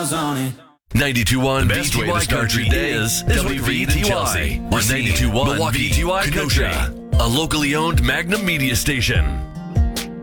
miles on it. 92.1 The best way to start your day is with Reed and Chelsea. On 92.1 Milwaukee, VTY Kenosha. Country, a locally owned Magnum media station.